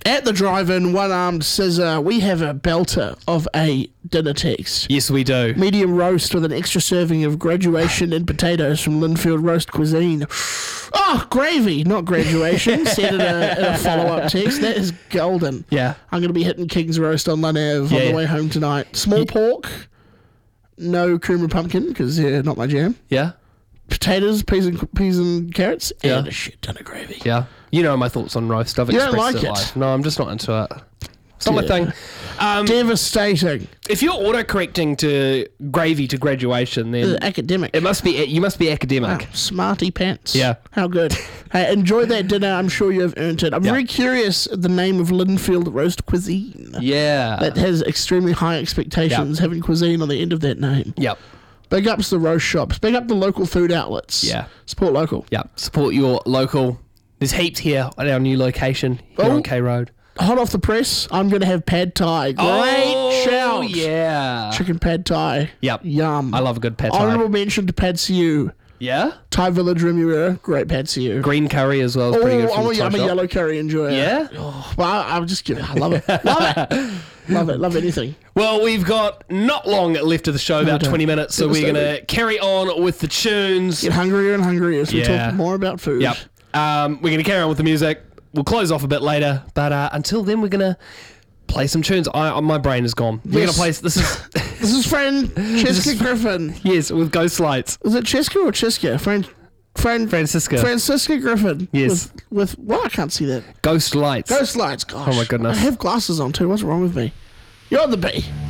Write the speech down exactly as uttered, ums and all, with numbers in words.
At the drive-in, one-armed scissor, we have a belter of a dinner text. Yes, we do. Medium roast with an extra serving of graduation and potatoes from Linfield Roast Cuisine. Oh, gravy, not graduation. Said in a, in a follow-up text. That is golden. Yeah. I'm going to be hitting King's Roast on Lun Ave Yeah. on the way home tonight. Small Yeah. pork, no cream of pumpkin because they're not my jam. Yeah? Potatoes, peas and peas and carrots, Yeah. and a shit ton of gravy. Yeah. You know my thoughts on roast. I've You don't expressed like it it? live. No, I'm just not into it. It's not my Yeah. thing. Um, Devastating. if you're auto-correcting to gravy to graduation, then Academic. it must be you must be academic. Wow, smarty pants. Yeah. How good. Hey, enjoy that dinner. I'm sure you have earned it. I'm Yeah. very curious the name of Linfield Roast Cuisine. Yeah. That has extremely high expectations, having cuisine on the end of that name. Yep. Big ups the roast shops. Big up the local food outlets. Yeah. Support local. Yep. Support your local. There's heaps here at our new location here Oh. on K Road. Hot off the press, I'm going to have pad thai. Great oh, shout. yeah. Chicken pad thai. Yep. Yum. I love a good pad thai. Honourable mention to Pad Siu. Yeah? Thai Village Remuera. Great Pad Siu. Green curry as well is pretty good Oh, from I'm the a, Thai I'm a shop. yellow curry enjoyer. Yeah? Oh, well, I, I'm just kidding. I love it. Love it. Love it. Love anything. Well, we've got not long left of the show, about don't. twenty minutes, so we're going Devastating. to carry on with the tunes. Get hungrier and hungrier as we Yeah. talk more about food. Yep. Um, we're going to carry on with the music. We'll close off a bit later, but uh, until then, we're going to play some tunes. I, my brain is gone. We're going Yes. to play... This is... This is friend Cheska Griffin. yes, with Ghost Lights. Is it Cheska or Cheska? Friend, friend, Francisca. Francisca Griffin. Yes. With, with what? I can't see that. Ghost Lights. Ghost lights. Gosh. Oh my goodness. I have glasses on too. What's wrong with me? You're on the B.